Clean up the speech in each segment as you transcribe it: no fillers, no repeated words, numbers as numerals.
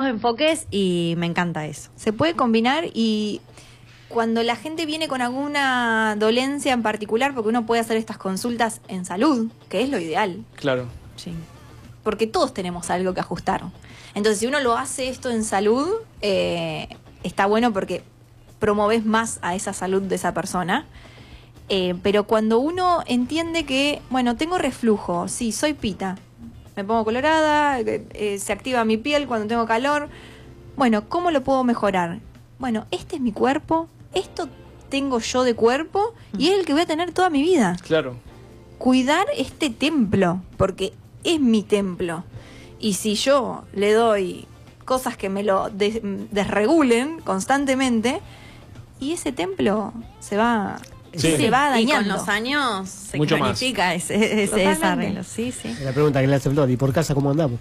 dos enfoques y me encanta eso. Se puede combinar y cuando la gente viene con alguna dolencia en particular, porque uno puede hacer estas consultas en salud, que es lo ideal. Claro. Sí. Porque todos tenemos algo que ajustar. Entonces, si uno lo hace esto en salud, está bueno porque promoves más a esa salud de esa persona. Pero cuando uno entiende que, bueno, tengo reflujo, sí, soy pita, me pongo colorada, se activa mi piel cuando tengo calor, bueno, ¿cómo lo puedo mejorar? Bueno, este es mi cuerpo, esto tengo yo de cuerpo y es el que voy a tener toda mi vida. Claro. Cuidar este templo, porque es mi templo. Y si yo le doy cosas que me lo desregulen constantemente, y ese templo se va dañando. Y con los años se Mucho cronifica ese desarreglo. Sí, sí. La pregunta que le hace Flor, ¿y por casa cómo andamos?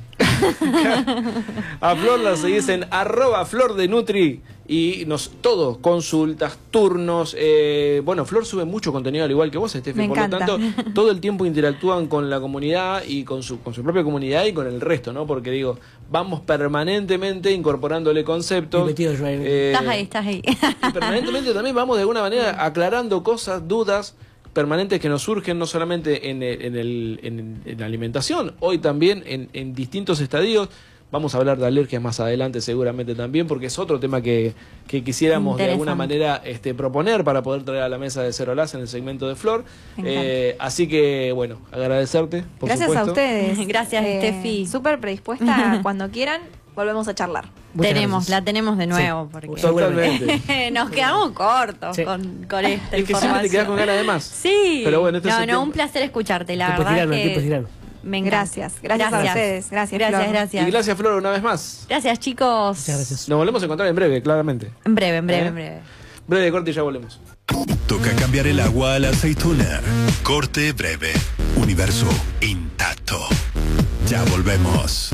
A Flor la seguís en @flordenutri y todo, consultas, turnos. Bueno, Flor sube mucho contenido al igual que vos, Estefi. Me por encanta. lo tanto, todo el tiempo interactúan con la comunidad y con su propia comunidad y con el resto, ¿no? Porque digo, vamos permanentemente incorporándole conceptos. Y metido yo ahí. Estás ahí. Y permanentemente también vamos de alguna manera aclarando cosas, dudas permanentes que nos surgen no solamente en la alimentación, hoy también en distintos estadios. Vamos a hablar de alergias más adelante seguramente también, porque es otro tema que quisiéramos de alguna manera proponer para poder traer a la mesa de Cero Las en el segmento de Flor. Así que, bueno, agradecerte, por Gracias supuesto. a ustedes. Gracias, Estefi. Súper predispuesta. Cuando quieran, volvemos a charlar. La tenemos de nuevo. Porque Totalmente. nos quedamos cortos con esta Es que siempre te quedás con ganas de más. Sí. Pero bueno, este es el tiempo. un placer escucharte, la Tiempo verdad tirano, que tiempo tirano. me encanta. Gracias a ustedes. Gracias, Flor. Gracias. Y gracias, Flor, una vez más. Gracias, chicos. Muchas gracias. Nos volvemos a encontrar en breve, claramente. En breve. Breve corte y ya volvemos. Toca cambiar el agua a la aceituna. Corte breve. Universo intacto. Ya volvemos.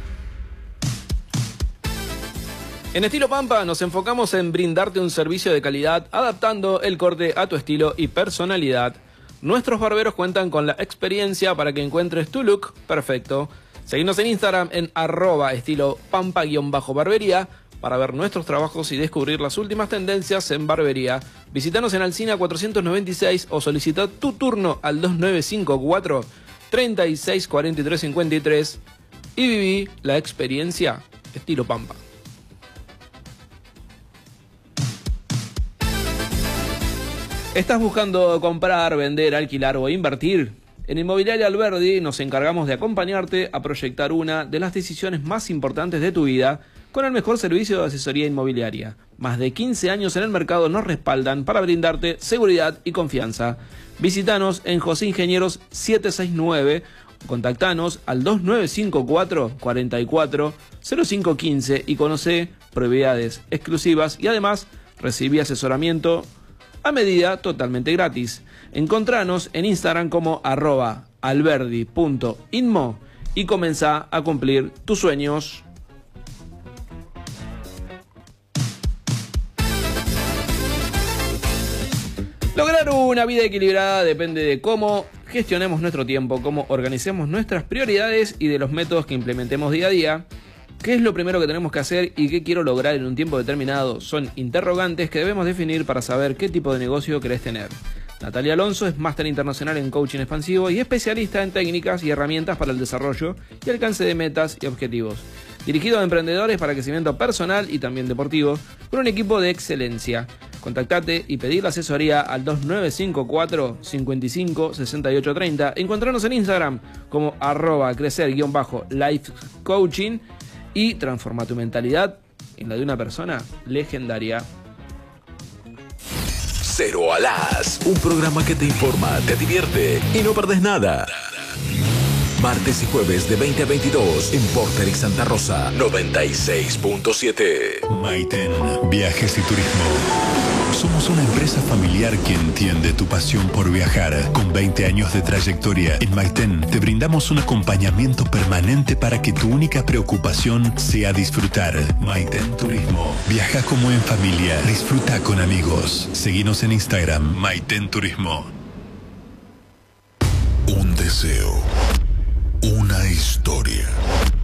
En Estilo Pampa nos enfocamos en brindarte un servicio de calidad adaptando el corte a tu estilo y personalidad. Nuestros barberos cuentan con la experiencia para que encuentres tu look perfecto. Seguinos en Instagram en @estilopampa_barbería para ver nuestros trabajos y descubrir las últimas tendencias en barbería. Visítanos en Alsina 496 o solicita tu turno al 2954 364353 y viví la experiencia Estilo Pampa. ¿Estás buscando comprar, vender, alquilar o invertir? En Inmobiliaria Alberdi nos encargamos de acompañarte a proyectar una de las decisiones más importantes de tu vida con el mejor servicio de asesoría inmobiliaria. Más de 15 años en el mercado nos respaldan para brindarte seguridad y confianza. Visítanos en José Ingenieros 769 o contactanos al 2954 44 0515 y conoce propiedades exclusivas y además recibí asesoramiento a medida totalmente gratis. Encontranos en Instagram como @alberdi.inmo y comenzá a cumplir tus sueños. Lograr una vida equilibrada depende de cómo gestionemos nuestro tiempo, cómo organicemos nuestras prioridades y de los métodos que implementemos día a día. ¿Qué es lo primero que tenemos que hacer y qué quiero lograr en un tiempo determinado? Son interrogantes que debemos definir para saber qué tipo de negocio querés tener. Natalia Alonso es máster internacional en coaching expansivo y especialista en técnicas y herramientas para el desarrollo y alcance de metas y objetivos. Dirigido a emprendedores para crecimiento personal y también deportivo, con un equipo de excelencia. Contactate y pedí la asesoría al 2954 55 68 30. Encontranos en Instagram como @crecer_life coaching y transforma tu mentalidad en la de una persona legendaria. Cero a Las, un programa que te informa, te divierte y no perdes nada. Martes y jueves de 20 a 22 en Porter y Santa Rosa 96.7. Maiten, viajes y turismo. Somos una empresa familiar que entiende tu pasión por viajar. Con 20 años de trayectoria, en Maiten te brindamos un acompañamiento permanente para que tu única preocupación sea disfrutar. Maiten Turismo. Viaja como en familia, disfruta con amigos. Seguinos en Instagram, Maiten Turismo. Un deseo. Una historia.